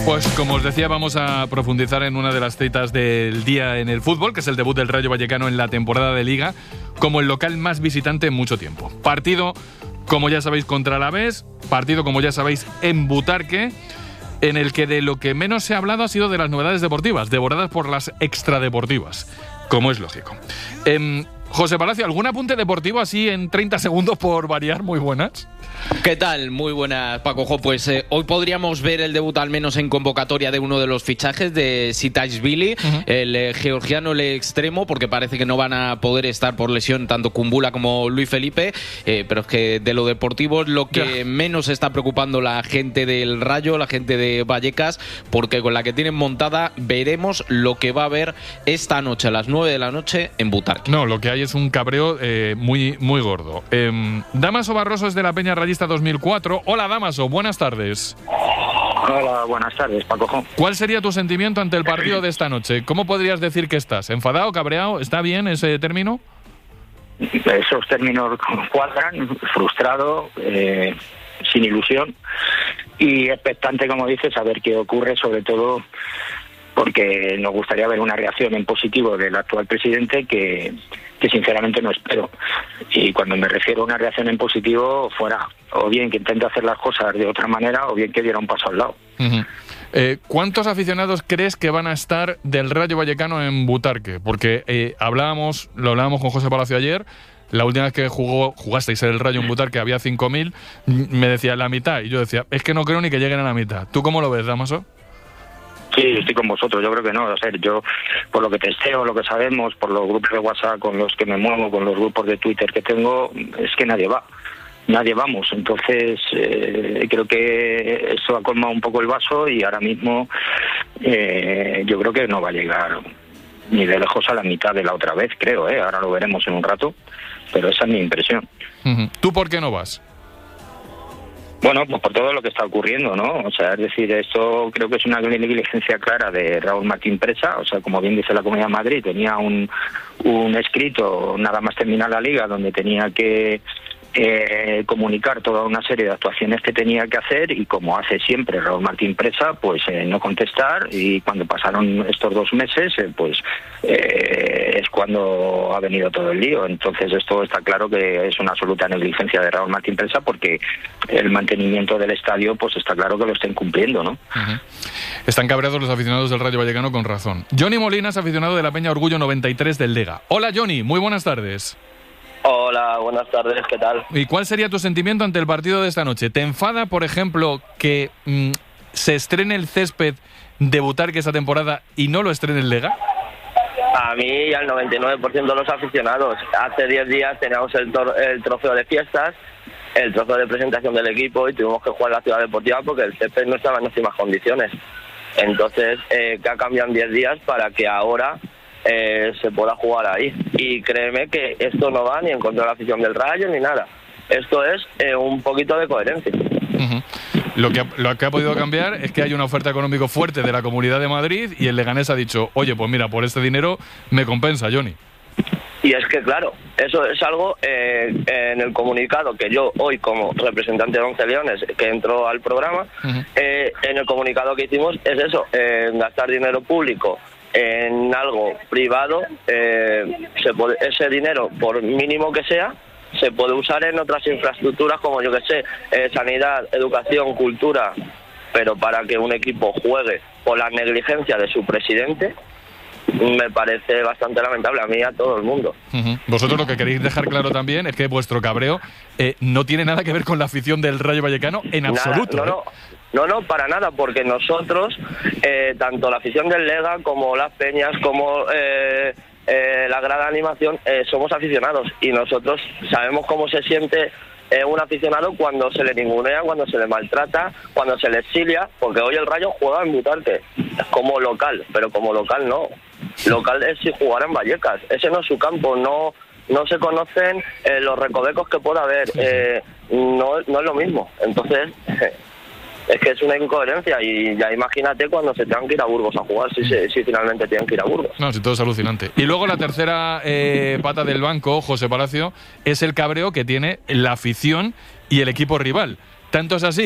Pues como os decía, vamos a profundizar en una de las citas del día en el fútbol, que es el debut del Rayo Vallecano en la temporada de Liga, como el local más visitante en mucho tiempo. Partido, como ya sabéis, contra Alavés, partido, como ya sabéis, en Butarque, en el que de lo que menos se ha hablado ha sido de las novedades deportivas, devoradas por las extradeportivas, como es lógico. José Palacio, ¿algún apunte deportivo así en 30 segundos por variar? Muy buenas. ¿Qué tal? Muy buenas, Paco. Pues hoy podríamos ver el debut al menos en convocatoria de uno de los fichajes de Sitashvili, el georgiano, el extremo, porque parece que no van a poder estar por lesión tanto Kumbula como Luis Felipe, pero es que de lo deportivo es lo que menos está preocupando la gente del Rayo, la gente de Vallecas, porque con la que tienen montada veremos lo que va a haber esta noche a las 9 de la noche en Butarque. No, lo que hay es un cabreo muy, muy gordo. Damaso Barroso es de la Peña Rayista 2004. Hola, Damaso, buenas tardes. Hola, buenas tardes, Paco. ¿Cuál sería tu sentimiento ante el partido de esta noche? ¿Cómo podrías decir que estás? ¿Enfadado, cabreado? ¿Está bien ese término? Esos términos cuadran, frustrado, sin ilusión y expectante, como dices, a ver qué ocurre, sobre todo porque nos gustaría ver una reacción en positivo del actual presidente que sinceramente no espero. Y cuando me refiero a una reacción en positivo, fuera o bien que intente hacer las cosas de otra manera o bien que diera un paso al lado. ¿Cuántos aficionados crees que van a estar del Rayo Vallecano en Butarque? Porque lo hablábamos con José Palacio ayer. La última vez que jugasteis el Rayo en Butarque había 5.000. Me decía la mitad y yo decía, es que no creo ni que lleguen a la mitad. ¿Tú cómo lo ves, Damaso? Sí, estoy con vosotros, yo creo que no. O sea, yo, por lo que testeo, lo que sabemos, por los grupos de WhatsApp con los que me muevo, con los grupos de Twitter que tengo, es que nadie vamos. Entonces, creo que eso ha colmado un poco el vaso y ahora mismo yo creo que no va a llegar ni de lejos a la mitad de la otra vez, creo. Ahora lo veremos en un rato, pero esa es mi impresión. ¿Tú por qué no vas? Bueno, pues por todo lo que está ocurriendo, ¿no? O sea, es decir, esto creo que es una negligencia clara de Raúl Martín Presa. O sea, como bien dice la Comunidad de Madrid, tenía un escrito nada más terminar la Liga donde tenía que comunicar toda una serie de actuaciones que tenía que hacer y como hace siempre Raúl Martín Presa, pues no contestar, y cuando pasaron estos 2 meses, es cuando ha venido todo el lío. Entonces esto está claro que es una absoluta negligencia de Raúl Martín Presa porque el mantenimiento del estadio pues está claro que lo está incumpliendo, ¿no? Están cabreados los aficionados del Rayo Vallecano con razón. Johnny Molinas, aficionado de la Peña Orgullo 93 del Lega. Hola Johnny, muy buenas tardes. Hola, buenas tardes, ¿qué tal? ¿Y cuál sería tu sentimiento ante el partido de esta noche? ¿Te enfada, por ejemplo, que se estrene el césped de Butarque esta temporada y no lo estrene el Lega? A mí y al 99% de los aficionados. Hace 10 días teníamos el trofeo de fiestas, el trofeo de presentación del equipo y tuvimos que jugar en la ciudad deportiva porque el césped no estaba en óptimas condiciones. Entonces, que ha cambiado en 10 días para que ahora se pueda jugar ahí. Y créeme que esto no va ni en contra de la afición del Rayo ni nada. Esto es un poquito de coherencia. Lo que ha podido cambiar es que hay una oferta económica fuerte de la Comunidad de Madrid y el Leganés ha dicho, oye, pues mira, por este dinero me compensa, Johnny. Y es que, claro, eso es algo en el comunicado que yo hoy, como representante de 11 Leones, que entró al programa, en el comunicado que hicimos es eso, gastar dinero público en algo privado, ese dinero, por mínimo que sea, se puede usar en otras infraestructuras como, yo que sé, sanidad, educación, cultura, pero para que un equipo juegue por la negligencia de su presidente, me parece bastante lamentable a mí y a todo el mundo. Vosotros lo que queréis dejar claro también es que vuestro cabreo no tiene nada que ver con la afición del Rayo Vallecano en absoluto. No, para nada, porque nosotros, tanto la afición del Lega como las peñas, como la grada de animación, somos aficionados y nosotros sabemos cómo se siente un aficionado cuando se le ningunea, cuando se le maltrata, cuando se le exilia, porque hoy el Rayo juega en Butarque como local, pero como local no. Local es si jugar en Vallecas, ese no es su campo, no se conocen los recovecos que pueda haber, no es lo mismo. Entonces es que es una incoherencia y ya imagínate cuando se tengan que ir a Burgos a jugar, si finalmente tienen que ir a Burgos. No, si todo es alucinante. Y luego la tercera pata del banco, José Palacio, es el cabreo que tiene la afición y el equipo rival. Tanto es así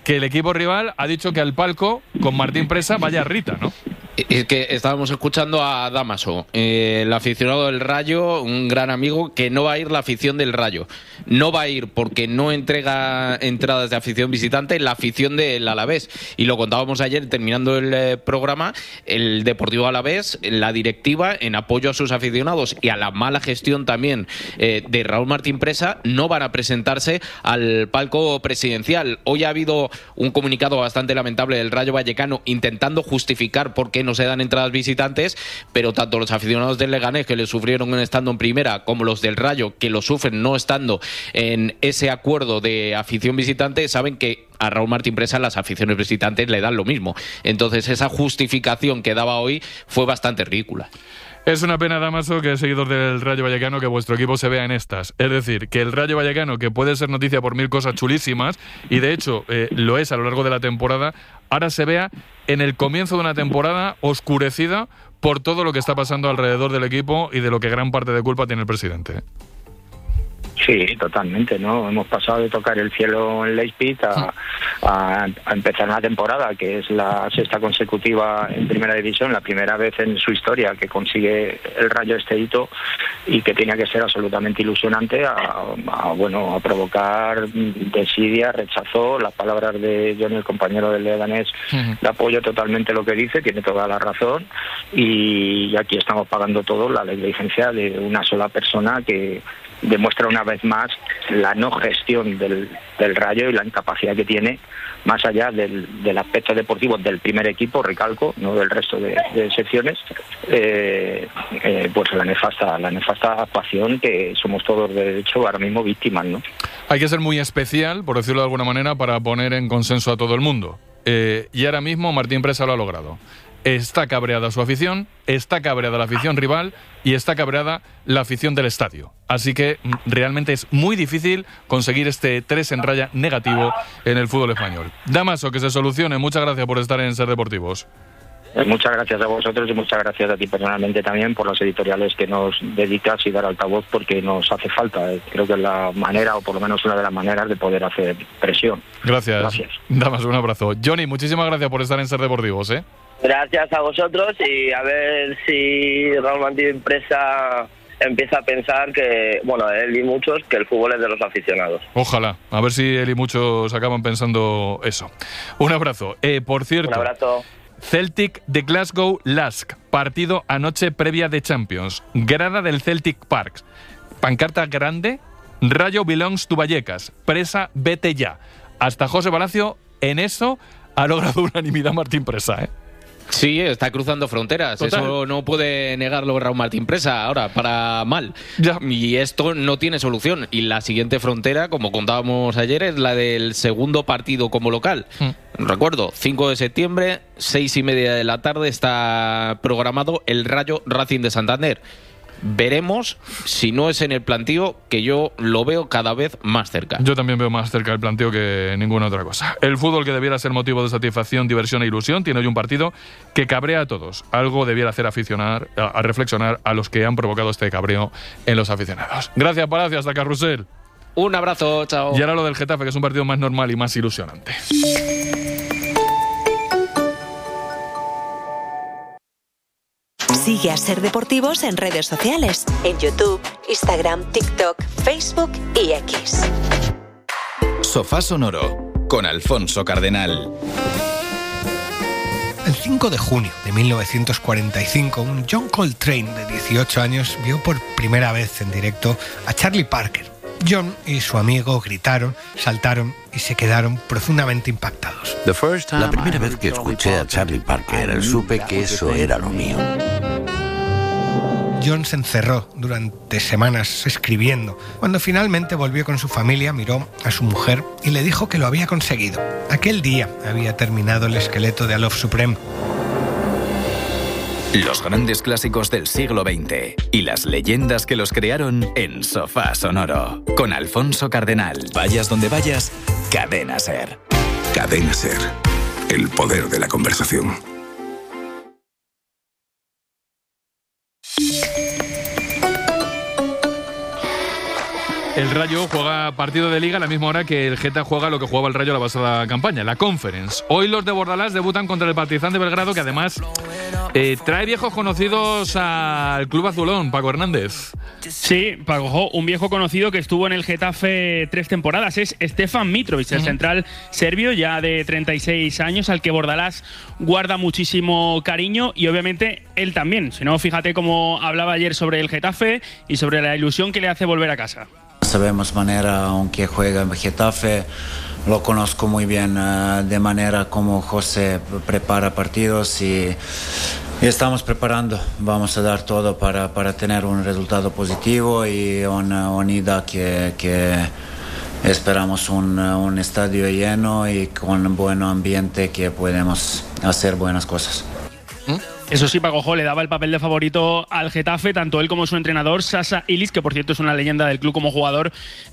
que el equipo rival ha dicho que al palco con Martín Presa vaya Rita, ¿no? Es que estábamos escuchando a Dámaso, el aficionado del Rayo, un gran amigo, que no va a ir la afición del Rayo. No va a ir porque no entrega entradas de afición visitante la afición del Alavés. Y lo contábamos ayer terminando el programa, el Deportivo Alavés, la directiva, en apoyo a sus aficionados y a la mala gestión también de Raúl Martín Presa, no van a presentarse al palco presidencial. Hoy ha habido un comunicado bastante lamentable del Rayo Vallecano intentando justificar por qué no se dan entradas visitantes, pero tanto los aficionados del Leganés, que le sufrieron estando en primera, como los del Rayo, que lo sufren no estando en ese acuerdo de afición visitante, saben que a Raúl Martín Presa las aficiones visitantes le dan lo mismo. Entonces esa justificación que daba hoy fue bastante ridícula. Es una pena, Dámaso, que seguidor del Rayo Vallecano, que vuestro equipo se vea en estas. Es decir, que el Rayo Vallecano, que puede ser noticia por 1000 cosas chulísimas, y de hecho lo es a lo largo de la temporada, ahora se vea en el comienzo de una temporada oscurecida por todo lo que está pasando alrededor del equipo y de lo que gran parte de culpa tiene el presidente. Sí, totalmente, ¿no? Hemos pasado de tocar el cielo en Leipzig a empezar una temporada que es la sexta consecutiva en Primera División, la primera vez en su historia que consigue el Rayo este hito y que tenía que ser absolutamente ilusionante a provocar desidia, rechazo. Las palabras de Johnny, el compañero del Leganés, le apoyo totalmente lo que dice, tiene toda la razón y aquí estamos pagando todo la negligencia de una sola persona que demuestra una vez más la no gestión del Rayo y la incapacidad que tiene, más allá del aspecto deportivo del primer equipo, recalco, no del resto de secciones, pues la nefasta actuación que somos todos de hecho ahora mismo víctimas, ¿no? Hay que ser muy especial, por decirlo de alguna manera, para poner en consenso a todo el mundo. Y ahora mismo Martín Presa lo ha logrado. Está cabreada su afición, está cabreada la afición rival y está cabreada la afición del estadio. Así que realmente es muy difícil conseguir este 3 en raya negativo en el fútbol español. Dámaso, que se solucione. Muchas gracias por estar en Ser Deportivos. Muchas gracias a vosotros y muchas gracias a ti personalmente también por los editoriales que nos dedicas y dar altavoz, porque nos hace falta. Creo que es la manera, o por lo menos una de las maneras, de poder hacer presión. Gracias. Dámaso, un abrazo. Johnny, muchísimas gracias por estar en Ser Deportivos, Gracias a vosotros y a ver si Raúl Martín Presa empieza a pensar que, bueno, él y muchos, que el fútbol es de los aficionados. Ojalá, a ver si él y muchos acaban pensando eso. Un abrazo. Por cierto, un abrazo. Celtic de Glasgow Lask, partido anoche previa de Champions, grada del Celtic Park, pancarta grande, Rayo belongs to Vallecas, Presa vete ya. Hasta José Palacio en eso ha logrado unanimidad Martín Presa, Sí, está cruzando fronteras. Total. Eso no puede negarlo Raúl Martín Presa ahora, para mal. Ya. Y esto no tiene solución. Y la siguiente frontera, como contábamos ayer, es la del segundo partido como local. Recuerdo, 5 de septiembre, 6:30 de la tarde, está programado el Rayo Racing de Santander. Veremos si no es en el plantío, que yo lo veo cada vez más cerca. Yo también veo más cerca el plantío que ninguna otra cosa. El fútbol, que debiera ser motivo de satisfacción, diversión e ilusión, tiene hoy un partido que cabrea a todos. Algo debiera hacer a reflexionar a los que han provocado este cabreo en los aficionados. Gracias, Palacio, hasta Carrusel. Un abrazo, chao. Y ahora lo del Getafe, que es un partido más normal y más ilusionante. Sigue a Ser Deportivos en redes sociales, en YouTube, Instagram, TikTok, Facebook y X. Sofá Sonoro con Alfonso Cardenal. El 5 de junio de 1945, un John Coltrane de 18 años vio por primera vez en directo a Charlie Parker. John y su amigo gritaron, saltaron y se quedaron profundamente impactados. La primera vez que escuché a Charlie Parker, supe que eso era lo mío. John se encerró durante semanas escribiendo. Cuando finalmente volvió con su familia, miró a su mujer y le dijo que lo había conseguido. Aquel día había terminado el esqueleto de A Love Supreme. Los grandes clásicos del siglo XX y las leyendas que los crearon en Sofá Sonoro. Con Alfonso Cardenal. Vayas donde vayas, Cadena Ser. Cadena Ser. El poder de la conversación. El El Rayo juega partido de Liga a la misma hora que el Geta juega lo que jugaba el Rayo la pasada campaña, la Conference. Hoy los de Bordalás debutan contra el Partizan de Belgrado, que además trae viejos conocidos al club azulón, Paco Hernández. Sí, Paco, un viejo conocido que estuvo en el Getafe 3 temporadas. Es Stefan Mitrovic, el central serbio, ya de 36 años, al que Bordalás guarda muchísimo cariño, y obviamente él también. Si no, fíjate cómo hablaba ayer sobre el Getafe y sobre la ilusión que le hace volver a casa. Sabemos manera aunque juega en Getafe, lo conozco muy bien de manera como José prepara partidos y estamos preparando. Vamos a dar todo para tener un resultado positivo y una unidad que esperamos un estadio lleno y con buen ambiente que podemos hacer buenas cosas. Eso sí, Paco, le daba el papel de favorito al Getafe, tanto él como su entrenador, Sasa Ilić, que por cierto es una leyenda del club como jugador,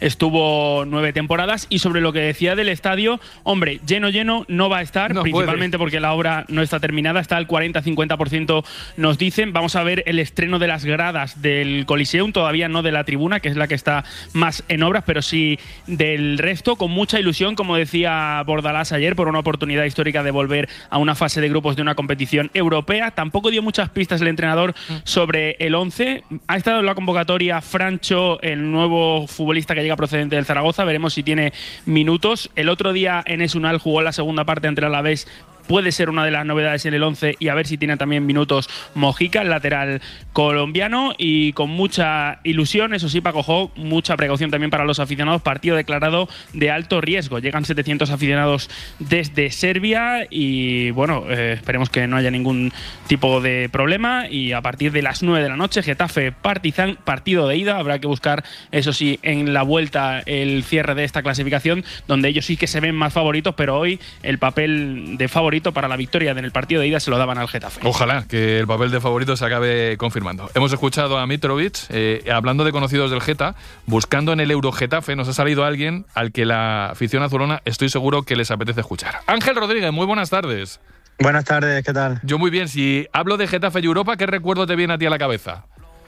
estuvo 9 temporadas. Y sobre lo que decía del estadio, hombre, lleno no va a estar, no principalmente porque la obra no está terminada, está al 40-50% nos dicen. Vamos a ver el estreno de las gradas del Coliseum, todavía no de la tribuna, que es la que está más en obras, pero sí del resto, con mucha ilusión, como decía Bordalás ayer, por una oportunidad histórica de volver a una fase de grupos de una competición europea. Tampoco dio muchas pistas el entrenador sobre el 11. Ha estado en la convocatoria Francho, el nuevo futbolista que llega procedente del Zaragoza. Veremos si tiene minutos. El otro día Enes Unal jugó la segunda parte ante el Alavés. Puede ser una de las novedades en el 11, y a ver si tiene también minutos Mojica, el lateral colombiano, y con mucha ilusión, eso sí, Paco, mucha precaución también para los aficionados. Partido declarado de alto riesgo. Llegan 700 aficionados desde Serbia y, bueno, esperemos que no haya ningún tipo de problema. Y a partir de las 9 de la noche, Getafe Partizan, partido de ida. Habrá que buscar, eso sí, en la vuelta el cierre de esta clasificación, donde ellos sí que se ven más favoritos, pero hoy el papel de favorito para la victoria en el partido de ida se lo daban al Getafe. Ojalá que el papel de favorito se acabe confirmando. Hemos escuchado a Mitrovic, hablando de conocidos del Geta, buscando en el Euro-Getafe, nos ha salido alguien al que la afición azulona estoy seguro que les apetece escuchar. Ángel Rodríguez, muy buenas tardes. Buenas tardes, ¿qué tal? Yo muy bien. Si hablo de Getafe y Europa, ¿qué recuerdo te viene a ti a la cabeza?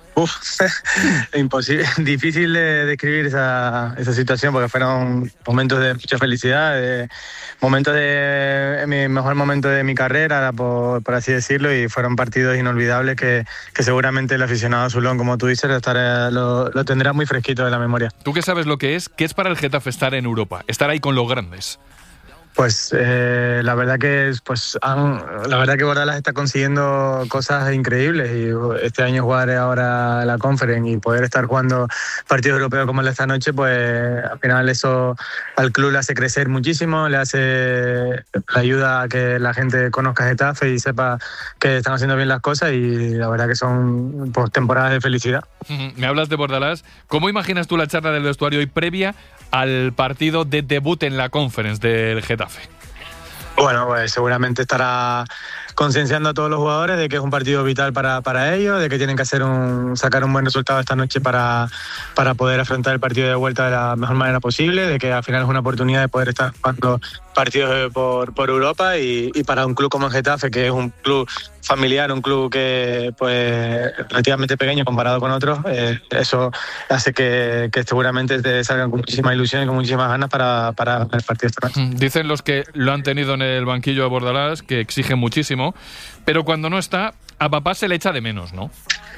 Imposible, difícil de describir esa situación, porque fueron momentos de mucha felicidad, momentos de mi mejor momento de mi carrera, por así decirlo, y fueron partidos inolvidables que seguramente el aficionado azulón, como tú dices, lo tendrá muy fresquito de la memoria. ¿Tú qué sabes lo que es? ¿Qué es para el Getafe estar en Europa? Estar ahí con los grandes. Pues la verdad que Bordalás está consiguiendo cosas increíbles, y este año jugar ahora la Conference y poder estar jugando partidos europeos como el de esta noche, pues al final eso al club le hace crecer muchísimo, le ayuda a que la gente conozca Getafe y sepa que están haciendo bien las cosas, y la verdad que son temporadas de felicidad. Me hablas de Bordalás. ¿Cómo imaginas tú la charla del vestuario hoy previa al partido de debut en la Conference del Getafe? Bueno, pues seguramente estará concienciando a todos los jugadores de que es un partido vital para ellos, de que tienen que sacar un buen resultado esta noche para poder afrontar el partido de vuelta de la mejor manera posible, de que al final es una oportunidad de poder estar jugando partidos por Europa, y para un club como el Getafe, que es un club familiar, un club que pues relativamente pequeño comparado con otros, eso hace que seguramente te salgan con muchísima ilusión y con muchísimas ganas para el partido esta noche. Dicen los que lo han tenido en el banquillo de Bordalás que exige muchísimo, pero cuando no está, a papá se le echa de menos, ¿no?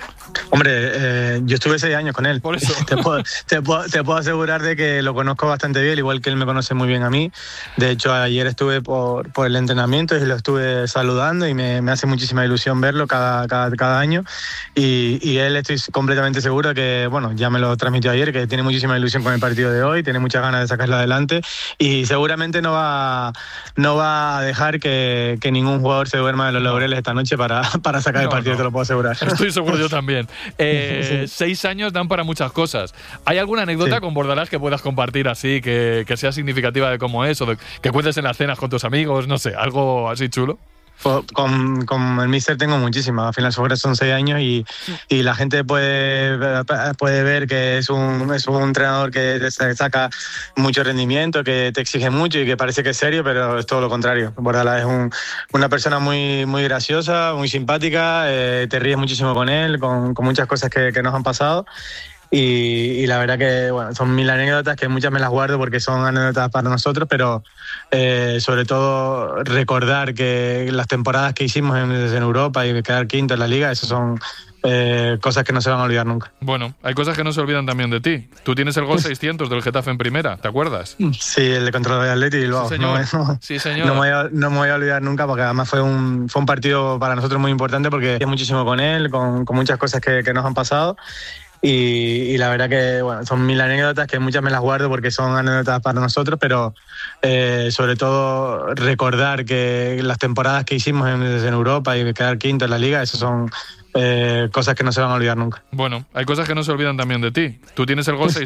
Hombre, yo estuve 6 años con él. Por eso. Te puedo asegurar de que lo conozco bastante bien, igual que él me conoce muy bien a mí. De hecho, ayer estuve por el entrenamiento y lo estuve saludando, y me hace muchísima ilusión verlo cada año. Y él, estoy completamente seguro que, bueno, ya me lo transmitió ayer, que tiene muchísima ilusión con el partido de hoy, tiene muchas ganas de sacarlo adelante, y seguramente no va a dejar que ningún jugador se duerma de los laureles esta noche para sacar el partido, te lo puedo asegurar. Estoy seguro yo también. 6 años dan para muchas cosas. ¿Hay alguna anécdota con Bordalás que puedas compartir así, que sea significativa de cómo es, o que cuentes en las cenas con tus amigos, no sé, algo así chulo? Con el míster tengo muchísimas. Al final son 6 años y la gente puede ver que es un entrenador que te saca mucho rendimiento, que te exige mucho y que parece que es serio, pero es todo lo contrario. Bordalás es una persona muy, muy graciosa, muy simpática, te ríes muchísimo con él, con muchas cosas que nos han pasado. Y la verdad que bueno, son 1000 anécdotas que muchas me las guardo porque son anécdotas para nosotros, pero sobre todo recordar que las temporadas que hicimos en Europa y quedar quinto en la Liga, esas son cosas que no se van a olvidar nunca. Bueno, hay cosas que no se olvidan también de ti. Tú tienes el gol 600 del Getafe en primera, ¿te acuerdas? Sí, el de contra el Atleti y Bilbao. Sí, señor. Sí, señor. No me voy a olvidar nunca porque además fue un partido para nosotros muy importante porque hay muchísimo con él, con muchas cosas que nos han pasado. Y la verdad que bueno, son 1000 anécdotas que muchas me las guardo porque son anécdotas para nosotros, pero sobre todo recordar que las temporadas que hicimos en Europa y quedar quinto en la Liga, esas son cosas que no se van a olvidar nunca. Bueno, hay cosas que no se olvidan también de ti. Tú tienes el gol 600